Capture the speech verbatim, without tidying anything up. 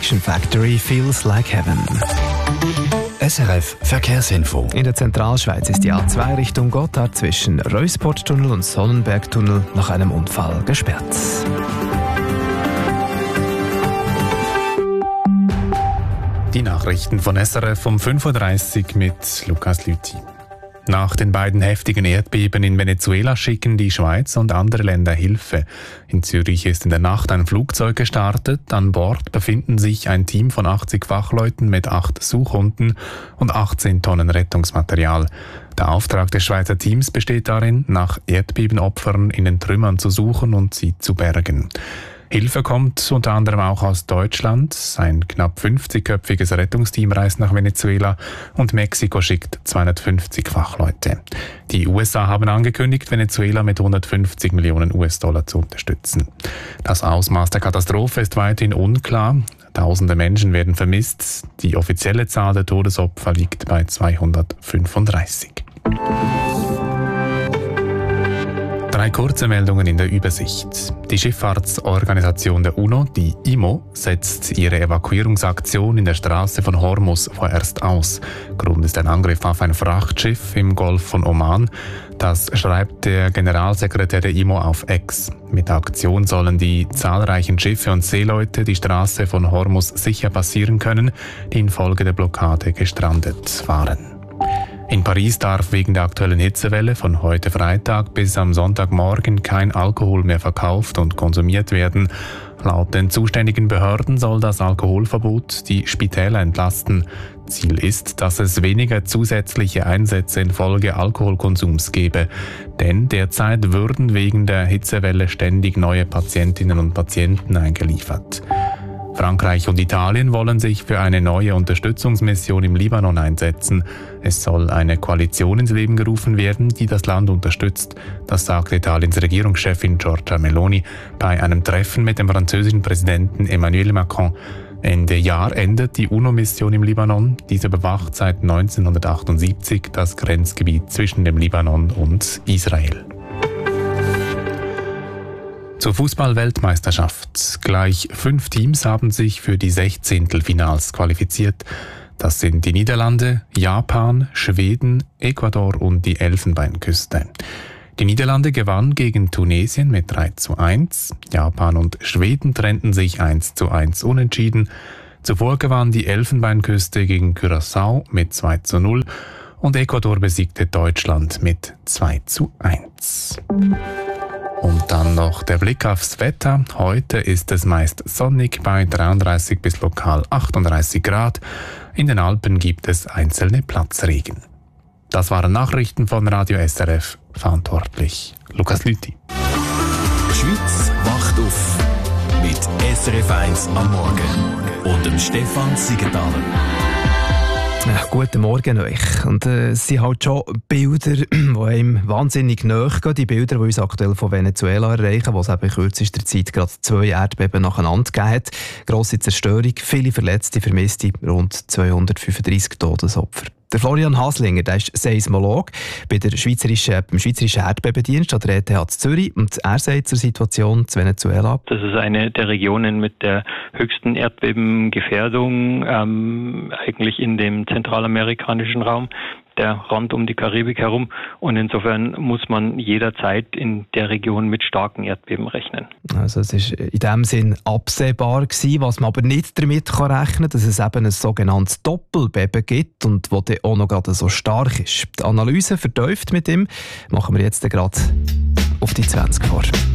Fiction Factory Feels Like Heaven. S R F Verkehrsinfo. In der Zentralschweiz ist die A zwei Richtung Gotthard zwischen Reusporttunnel und Sonnenbergtunnel nach einem Unfall gesperrt. Die Nachrichten von S R F um fünf Uhr dreißig mit Lukas Lüthi. Nach den beiden heftigen Erdbeben in Venezuela schicken die Schweiz und andere Länder Hilfe. In Zürich ist in der Nacht ein Flugzeug gestartet. An Bord befinden sich ein Team von achtzig Fachleuten mit acht Suchhunden und achtzehn Tonnen Rettungsmaterial. Der Auftrag des Schweizer Teams besteht darin, nach Erdbebenopfern in den Trümmern zu suchen und sie zu bergen. Hilfe kommt unter anderem auch aus Deutschland. Ein knapp fünfzigköpfiges Rettungsteam reist nach Venezuela und Mexiko schickt zweihundertfünfzig Fachleute. Die U S A haben angekündigt, Venezuela mit hundertfünfzig Millionen U S-Dollar zu unterstützen. Das Ausmaß der Katastrophe ist weiterhin unklar. Tausende Menschen werden vermisst. Die offizielle Zahl der Todesopfer liegt bei zweihundertfünfunddreißig. Drei kurze Meldungen in der Übersicht. Die Schifffahrtsorganisation der UNO, die I M O, setzt ihre Evakuierungsaktion in der Straße von Hormuz vorerst aus. Grund ist ein Angriff auf ein Frachtschiff im Golf von Oman. Das schreibt der Generalsekretär der I M O auf X. Mit der Aktion sollen die zahlreichen Schiffe und Seeleute die Straße von Hormuz sicher passieren können, die infolge der Blockade gestrandet waren. In Paris darf wegen der aktuellen Hitzewelle von heute Freitag bis am Sonntagmorgen kein Alkohol mehr verkauft und konsumiert werden. Laut den zuständigen Behörden soll das Alkoholverbot die Spitäler entlasten. Ziel ist, dass es weniger zusätzliche Einsätze infolge Alkoholkonsums gebe. Denn derzeit würden wegen der Hitzewelle ständig neue Patientinnen und Patienten eingeliefert. Frankreich und Italien wollen sich für eine neue Unterstützungsmission im Libanon einsetzen. Es soll eine Koalition ins Leben gerufen werden, die das Land unterstützt. Das sagte Italiens Regierungschefin Giorgia Meloni bei einem Treffen mit dem französischen Präsidenten Emmanuel Macron. Ende Jahr endet die UNO-Mission im Libanon. Diese überwacht seit neunzehnhundertachtundsiebzig das Grenzgebiet zwischen dem Libanon und Israel. Zur Fußball-Weltmeisterschaft. Gleich fünf Teams haben sich für die Sechzehntelfinals qualifiziert. Das sind die Niederlande, Japan, Schweden, Ecuador und die Elfenbeinküste. Die Niederlande gewann gegen Tunesien mit drei zu eins. Japan und Schweden trennten sich eins zu eins unentschieden. Zuvor gewann die Elfenbeinküste gegen Curaçao mit zwei zu null und Ecuador besiegte Deutschland mit zwei zu eins. Und dann noch der Blick aufs Wetter. Heute ist es meist sonnig bei dreiunddreißig bis lokal achtunddreißig Grad. In den Alpen gibt es einzelne Platzregen. Das waren Nachrichten von Radio S R F. Verantwortlich Lukas Lüthi. Die Schweiz wacht auf mit S R F eins am Morgen und dem Stefan Siegenthaler. Ja, guten Morgen euch. Und äh, es sind halt schon Bilder, die einem wahnsinnig nahe gehen. Die Bilder, die uns aktuell von Venezuela erreichen, wo es eben in kürzester Zeit gerade zwei Erdbeben nacheinander gegeben hat. Grosse Zerstörung, viele Verletzte, Vermisste, rund zweihundertfünfunddreißig Todesopfer. Der Florian Haslinger, der ist Seismolog bei der Schweizerischen, beim Schweizerischen Erdbebendienst an der E T H Zürich. Und er sagt zur Situation zu Venezuela: Das ist eine der Regionen mit der höchsten Erdbebengefährdung, ähm, eigentlich in dem zentralamerikanischen Raum, der Rand um die Karibik herum. Und insofern muss man jederzeit in der Region mit starken Erdbeben rechnen. Also es ist in dem Sinn absehbar gewesen, was man aber nicht damit kann rechnen kann, dass es eben ein sogenanntes Doppelbeben gibt und das dann auch noch gerade so stark ist. Die Analyse vertieft mit ihm machen wir jetzt gerade auf die zwanzig vor.